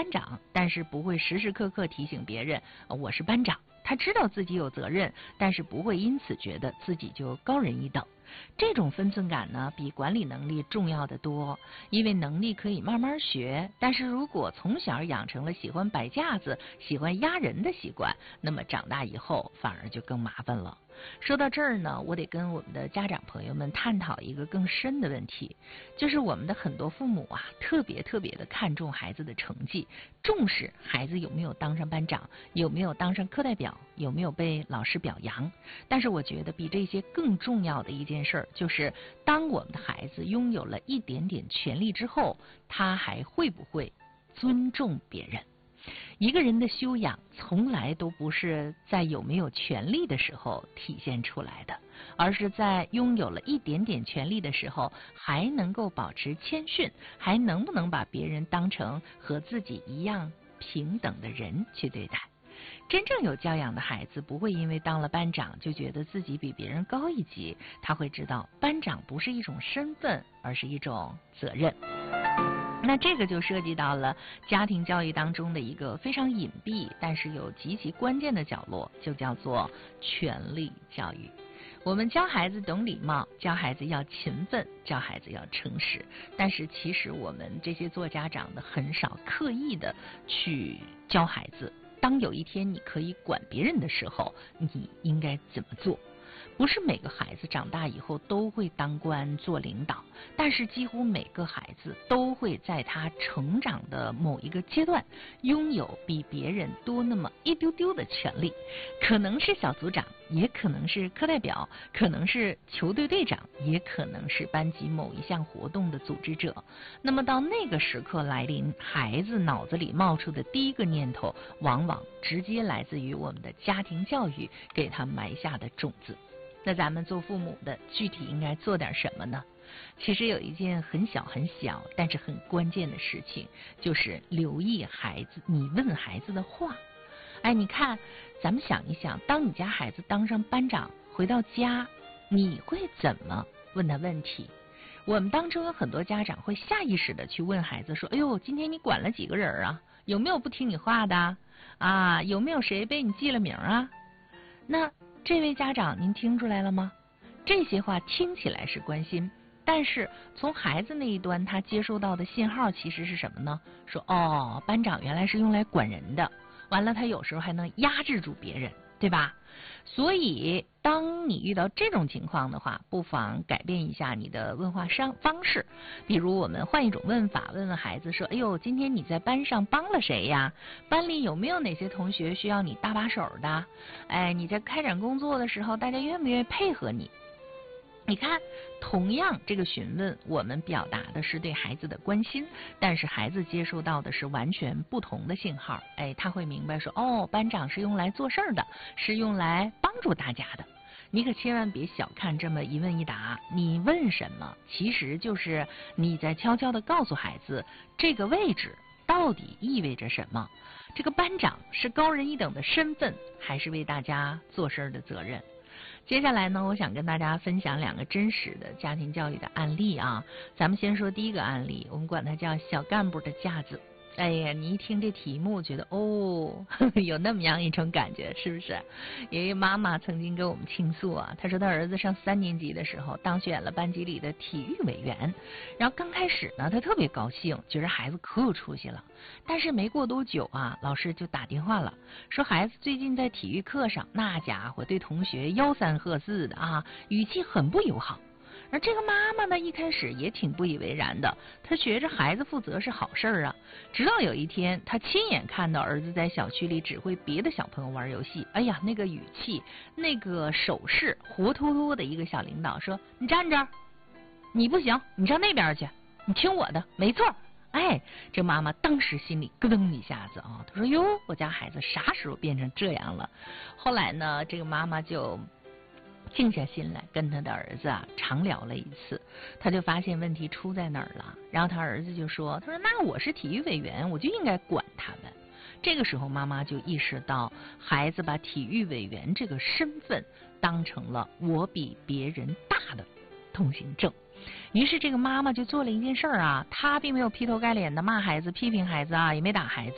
班长，但是不会时时刻刻提醒别人我是班长。他知道自己有责任，但是不会因此觉得自己就高人一等。这种分寸感呢，比管理能力重要的多，因为能力可以慢慢学，但是如果从小养成了喜欢摆架子、喜欢压人的习惯，那么长大以后反而就更麻烦了。说到这儿呢，我得跟我们的家长朋友们探讨一个更深的问题，就是我们的很多父母啊，特别的看重孩子的成绩，重视孩子有没有当上班长，有没有当上课代表，有没有被老师表扬。但是我觉得比这些更重要的一件事儿，就是当我们的孩子拥有了一点点权利之后，他还会不会尊重别人？一个人的修养从来都不是在有没有权利的时候体现出来的，而是在拥有了一点点权利的时候，还能够保持谦逊，还能不能把别人当成和自己一样平等的人去对待。真正有教养的孩子不会因为当了班长就觉得自己比别人高一级，他会知道班长不是一种身份，而是一种责任。那这个就涉及到了家庭教育当中的一个非常隐蔽但是又极其关键的角落，就叫做权力教育。我们教孩子懂礼貌，教孩子要勤奋，教孩子要诚实，但是其实我们这些做家长的很少刻意的去教孩子，当有一天你可以管别人的时候，你应该怎么做。不是每个孩子长大以后都会当官做领导，但是几乎每个孩子都会在他成长的某一个阶段拥有比别人多那么一丢丢的权利，可能是小组长，也可能是课代表，可能是球队队长，也可能是班级某一项活动的组织者。那么到那个时刻来临，孩子脑子里冒出的第一个念头，往往直接来自于我们的家庭教育给他埋下的种子。那咱们做父母的具体应该做点什么呢？其实有一件很小但是很关键的事情，就是留意孩子你问孩子的话。你看咱们想一想，当你家孩子当上班长回到家，你会怎么问他问题？我们当中有很多家长会下意识的去问孩子说，哎呦，今天你管了几个人啊？有没有不听你话的啊？有没有谁被你记了名啊？那这位家长您听出来了吗？这些话听起来是关心，但是从孩子那一端他接收到的信号其实是什么呢？说班长原来是用来管人的，完了他有时候还能压制住别人，对吧？所以当你遇到这种情况的话，不妨改变一下你的问话方式。比如我们换一种问法，问问孩子说，哎呦，今天你在班上帮了谁呀？班里有没有哪些同学需要你搭把手的？你在开展工作的时候，大家愿不愿意配合你？你看，同样这个询问，我们表达的是对孩子的关心，但是孩子接收到的是完全不同的信号。他会明白说，班长是用来做事的，是用来帮助大家的。你可千万别小看这么一问一答，你问什么，其实就是你在悄悄地告诉孩子，这个位置到底意味着什么？这个班长是高人一等的身份，还是为大家做事的责任？接下来呢，我想跟大家分享2个真实的家庭教育的案例啊。咱们先说第一个案例，我们管它叫小干部的架子。你一听这题目觉得有那么样一种感觉，是不是？有一妈妈曾经跟我们倾诉啊，她说她儿子上3年级的时候当选了班级里的体育委员，然后刚开始呢她特别高兴，觉得孩子可有出息了。但是没过多久啊，老师就打电话了，说孩子最近在体育课上那家伙对同学吆三喝四的啊，语气很不友好。而这个妈妈呢，一开始也挺不以为然的，她觉着孩子负责是好事啊。直到有一天，她亲眼看到儿子在小区里指挥别的小朋友玩游戏，那个语气，那个手势，活脱脱的一个小领导说：“你站这儿，你不行，你上那边去，你听我的，没错。”这妈妈当时心里咯噔一下子啊，她说：“哟，我家孩子啥时候变成这样了？”后来呢，这个妈妈就静下心来跟他的儿子长聊了一次，他就发现问题出在哪儿了。然后他儿子就说，他说那我是体育委员，我就应该管他们。这个时候妈妈就意识到，孩子把体育委员这个身份当成了我比别人大的通行证。于是这个妈妈就做了一件事啊，她并没有劈头盖脸的骂孩子、批评孩子也没打孩子。